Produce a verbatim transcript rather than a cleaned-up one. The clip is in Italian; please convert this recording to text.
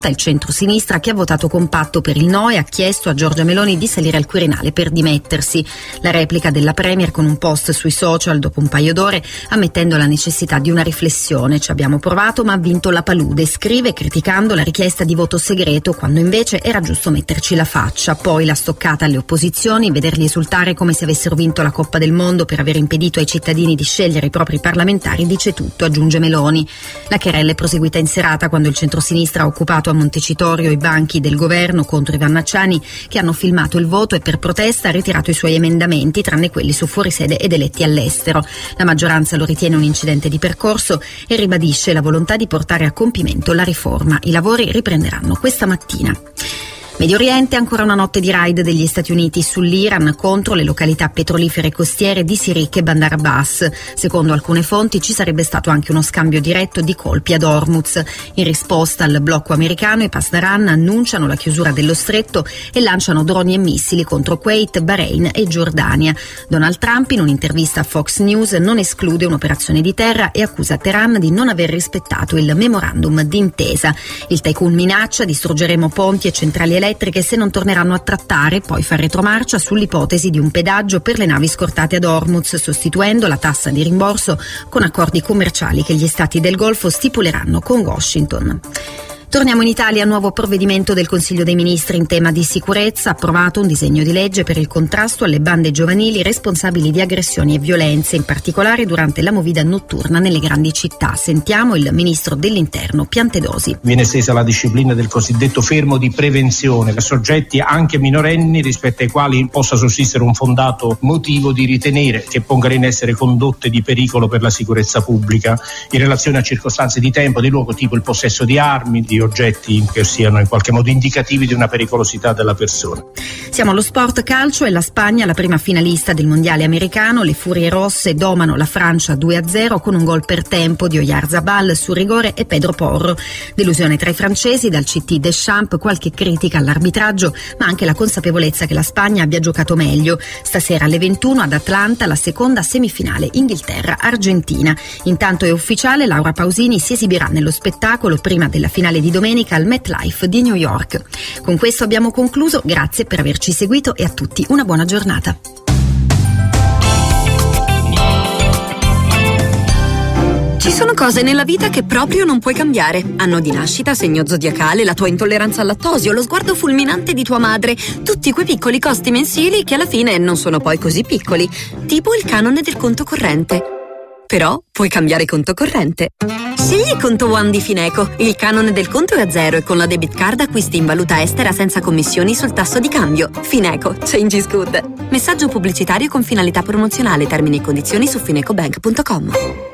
Il centro-sinistra, che ha votato compatto per il no e ha chiesto a Giorgia Meloni di salire al Quirinale per dimettersi. La replica della Premier con un post sui social dopo un paio d'ore, ammettendo la necessità di una riflessione. Ci abbiamo provato ma ha vinto la palude, scrive, criticando la richiesta di voto segreto quando invece era giusto metterci la faccia. Poi la stoccata alle opposizioni, vederli esultare come se avessero vinto la Coppa del Mondo per aver impedito ai cittadini di scegliere i propri parlamentari, dice tutto, aggiunge Meloni. La querella è proseguita in serata quando il centro-sinistra ha occupato a Montecitorio i banchi del governo contro i Vannacciani, che hanno filmato il voto e per protesta ha ritirato i suoi emendamenti, tranne quelli su fuorisede ed eletti all'estero. La maggioranza lo ritiene un incidente di percorso e ribadisce la volontà di portare a compimento la riforma. I lavori riprenderanno questa mattina. Medio Oriente, ancora una notte di raid degli Stati Uniti sull'Iran contro le località petrolifere costiere di Sirik e Bandar Abbas. Secondo alcune fonti ci sarebbe stato anche uno scambio diretto di colpi ad Hormuz. In risposta al blocco americano, i Pasdaran annunciano la chiusura dello stretto e lanciano droni e missili contro Kuwait, Bahrain e Giordania. Donald Trump, in un'intervista a Fox News, non esclude un'operazione di terra e accusa Teheran di non aver rispettato il memorandum d'intesa. Il tycoon minaccia: distruggeremo ponti e centrali elettriche se non torneranno a trattare, poi fa retromarcia sull'ipotesi di un pedaggio per le navi scortate ad Hormuz, sostituendo la tassa di rimborso con accordi commerciali che gli stati del Golfo stipuleranno con Washington. Torniamo in Italia. Nuovo provvedimento del Consiglio dei Ministri in tema di sicurezza. Approvato un disegno di legge per il contrasto alle bande giovanili responsabili di aggressioni e violenze, in particolare durante la movida notturna nelle grandi città. Sentiamo il ministro dell'Interno Piantedosi. Viene estesa la disciplina del cosiddetto fermo di prevenzione per soggetti anche minorenni rispetto ai quali possa sussistere un fondato motivo di ritenere che pongano in essere condotte di pericolo per la sicurezza pubblica in relazione a circostanze di tempo, di luogo, tipo il possesso di armi, di oggetti che siano in qualche modo indicativi di una pericolosità della persona. Siamo allo sport calcio e la Spagna, la prima finalista del mondiale americano. Le Furie Rosse domano la Francia due a zero con un gol per tempo di Oyarzabal su rigore e Pedro Porro. Delusione tra i francesi, dal C T Deschamps qualche critica all'arbitraggio, ma anche la consapevolezza che la Spagna abbia giocato meglio. Stasera alle ventuno ad Atlanta la seconda semifinale Inghilterra-Argentina. Intanto è ufficiale, Laura Pausini si esibirà nello spettacolo prima della finale di domenica al MetLife di New York. Con questo abbiamo concluso, grazie per averci seguito e a tutti una buona giornata. Ci sono cose nella vita che proprio non puoi cambiare. Anno di nascita, segno zodiacale, la tua intolleranza al lattosio, lo sguardo fulminante di tua madre, tutti quei piccoli costi mensili che alla fine non sono poi così piccoli, tipo il canone del conto corrente. Però puoi cambiare conto corrente. Scegli Conto One di Fineco. Il canone del conto è a zero e con la debit card acquisti in valuta estera senza commissioni sul tasso di cambio. Fineco, change is good. Messaggio pubblicitario con finalità promozionale. Termini e condizioni su finecobank punto com.